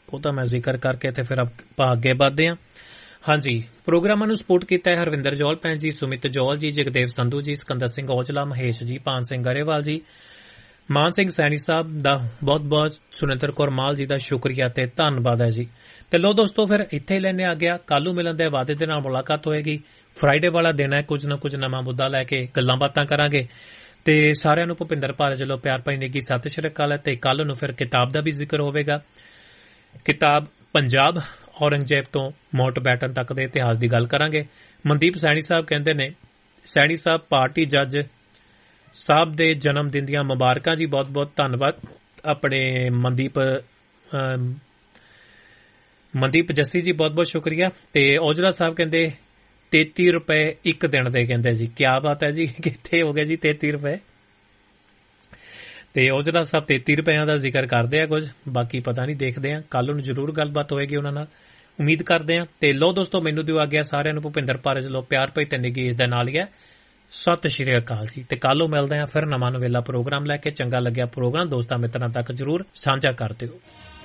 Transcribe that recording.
ਉਹ ਤਾਂ ਮੈਂ ਜ਼ਿਕਰ ਕਰਕੇ ਤੇ ਫਿਰ ਆਪਾਂ ਅੱਗੇ ਵਧਦੇ ਹਾਂ। ਹਾਂਜੀ, ਪ੍ਰੋਗਰਾਮਾਂ ਨੂੰ ਸਪੋਰਟ ਕੀਤਾ ਹੈ ਹਰਵਿੰਦਰ ਜੌਲ ਭੈਣ ਜੀ, ਸੁਮਿਤ ਜੌਲ ਜੀ, ਜਗਦੇਵ ਸੰਧੂ ਜੀ, ਸਿਕੰਦਰ ਸਿੰਘ ਔਜਲਾ, ਮਹੇਸ਼ ਜੀ, ਪਾਨ ਸਿੰਘ ਗਰੇਵਾਲ ਜੀ, ਮਾਨ ਸਿੰਘ ਸੈਣੀ ਸਾਹਿਬ ਦਾ ਬਹੁਤ-ਬਹੁਤ, ਸੁਰਿੰਦਰ ਕੌਰ ਮਾਲ ਜੀ ਦਾ ਸ਼ੁਕਰੀਆ ਤੇ ਧੰਨਵਾਦ ਹੈ ਜੀ। ਤੇ ਲੋ ਦੋਸਤੋ, ਫਿਰ ਇੱਥੇ ਹੀ ਲੈਣੇ ਆ ਗਿਆ। ਕੱਲ੍ਹ ਨੂੰ ਮਿਲਣ ਦੇ ਵਾਅਦੇ ਦੇ ਨਾਲ ਮੁਲਾਕਾਤ ਹੋਏਗੀ। ਫਰਾਈਡੇ ਵਾਲਾ ਦਿਨ ਹੈ, ਕੁਝ ਨਾ ਕੁਝ ਨਵਾਂ ਮੁੱਦਾ ਲੈ ਕੇ ਗੱਲਾਂ ਬਾਤਾਂ ਕਰਾਂਗੇ। ਤੇ ਸਾਰਿਆਂ ਨੂੰ ਭੁਪਿੰਦਰ ਭਾਰਤ ਵੱਲੋਂ ਪਿਆਰ ਭਰੀ ਨਿੱਘੀ ਸਤਿ ਸ਼੍ਰੀ ਅਕਾਲ ਹੈ। ਤੇ ਕੱਲ੍ਹ ਨੂੰ ਫਿਰ ਕਿਤਾਬ ਦਾ ਵੀ ਜ਼ਿਕਰ ਹੋਵੇਗਾ। ਕਿਤਾਬ ਪੰਜਾਬ ਔਰੰਗਜ਼ੇਬ ਤੋਂ ਮਾਊਂਟਬੈਟਨ ਤੱਕ ਦੇ ਇਤਿਹਾਸ ਦੀ ਗੱਲ ਕਰਾਂਗੇ। ਮਨਦੀਪ ਸੈਣੀ ਸਾਹਿਬ ਕਹਿੰਦੇ ਨੇ, ਸੈਣੀ ਸਾਹਿਬ ਪਾਰਟੀ ਜੱਜ ਸਾਹਿਬ ਦੇ ਜਨਮ ਦਿਨ ਦੀਆਂ ਮੁਬਾਰਕਾਂ ਜੀ। ਬਹੁਤ ਬਹੁਤ ਧੰਨਵਾਦ ਆਪਣੇ ਮਨਦੀਪ ਜੱਸੀ ਜੀ, ਬਹੁਤ ਬਹੁਤ ਸ਼ੁਕਰੀਆ। ਤੇ ਔਜਲਾ ਸਾਹਿਬ ਕਹਿੰਦੇ 33 ਰੁਪਏ ਇੱਕ ਦਿਨ ਦੇ, ਕਹਿੰਦੇ ਜੀ ਕਿਆ ਬਾਤ ਹੈ ਜੀ, ਕਿੱਥੇ ਹੋ ਗਏ ਜੀ 33 ਰੁਪਏ। ਤੇ ਔਜਲਾ ਸਾਹਿਬ 33 ਰੁਪਇਆਂ ਦਾ ਜ਼ਿਕਰ ਕਰਦੇ ਆ ਕੁਝ, ਬਾਕੀ ਪਤਾ ਨਹੀਂ, ਦੇਖਦੇ ਆ। ਕੱਲ੍ਹ ਨੂੰ ਜ਼ਰੂਰ ਗੱਲਬਾਤ ਹੋਏਗੀ ਉਹਨਾਂ ਨਾਲ, ਉਮੀਦ ਕਰਦੇ ਆ। ਤੇ ਲੋ ਦੋਸਤੋ, ਮੈਨੂੰ ਦਿਓ ਆ ਗਿਆ। ਸਾਰਿਆਂ ਨੂੰ ਭੁਪਿੰਦਰ ਭਾਰਤ ਵੱਲੋਂ ਪਿਆਰ ਭਰੀ ਤੇ ਨਿੱਘੀ ਇਸ ਦੇ ਨਾਲ ਹੀ ਹੈ ਸਤਿ ਸ਼੍ਰੀ ਅਕਾਲ ਜੀ। ਤੇ ਕੱਲ੍ਹ ਨੂੰ ਮਿਲਦੇ ਆ ਫਿਰ ਨਵਾਂ ਨਵੇਲਾ ਪ੍ਰੋਗਰਾਮ ਲੈ ਕੇ। ਚੰਗਾ ਲੱਗਿਆ ਪ੍ਰੋਗਰਾਮ ਦੋਸਤਾਂ ਮਿੱਤਰਾਂ ਤੱਕ ਜ਼ਰੂਰ ਸਾਂਝਾ ਕਰ ਦਿਓ।